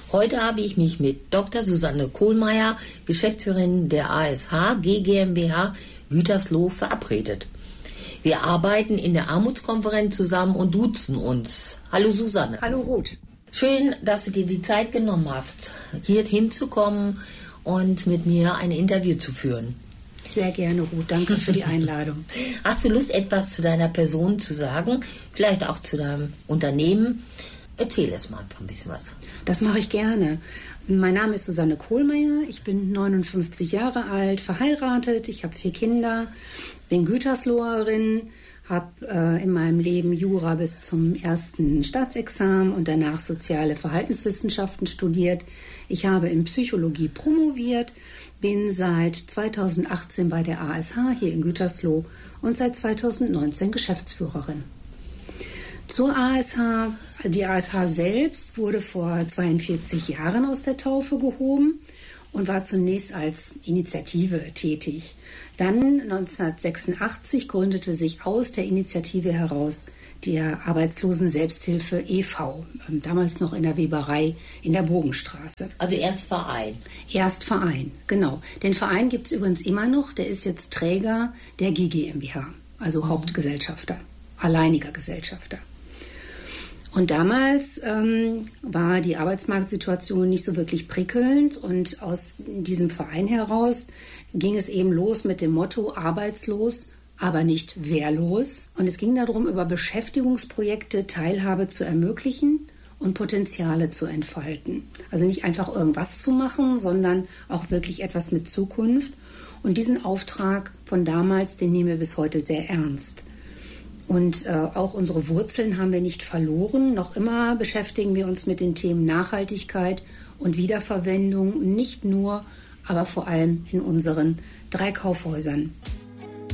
Heute habe ich mich mit Dr. Susanne Kohlmeier, Geschäftsführerin der ASH G GmbH Gütersloh, verabredet. Wir arbeiten in der Armutskonferenz zusammen und duzen uns. Hallo Susanne. Hallo Ruth. Schön, dass du dir die Zeit genommen hast, hier hinzukommen und mit mir ein Interview zu führen. Sehr gerne, Ruth. Danke für die Einladung. Hast du Lust, etwas zu deiner Person zu sagen? Vielleicht auch zu deinem Unternehmen? Erzähl es mal einfach ein bisschen was. Das mache ich gerne. Mein Name ist Susanne Kohlmeier. Ich bin 59 Jahre alt, verheiratet. Ich habe 4 Kinder, bin Gütersloherin, habe in meinem Leben Jura bis zum ersten Staatsexamen und danach soziale Verhaltenswissenschaften studiert. Ich habe in Psychologie promoviert, bin seit 2018 bei der ASH hier in Gütersloh und seit 2019 Geschäftsführerin. Zur ASH, die ASH selbst wurde vor 42 Jahren aus der Taufe gehoben und war zunächst als Initiative tätig. Dann 1986 gründete sich aus der Initiative heraus die Arbeitslosen-Selbsthilfe e.V., damals noch in der Weberei in der Bogenstraße. Also erst Verein. Erst Verein, genau. Den Verein gibt es übrigens immer noch, der ist jetzt Träger der G GmbH, also Hauptgesellschafter, alleiniger Gesellschafter. Und damals war die Arbeitsmarktsituation nicht so wirklich prickelnd und aus diesem Verein heraus ging es eben los mit dem Motto arbeitslos, aber nicht wehrlos. Und es ging darum, über Beschäftigungsprojekte Teilhabe zu ermöglichen und Potenziale zu entfalten. Also nicht einfach irgendwas zu machen, sondern auch wirklich etwas mit Zukunft. Und diesen Auftrag von damals, den nehmen wir bis heute sehr ernst. Und auch unsere Wurzeln haben wir nicht verloren. Noch immer beschäftigen wir uns mit den Themen Nachhaltigkeit und Wiederverwendung, nicht nur, aber vor allem in unseren 3 Kaufhäusern.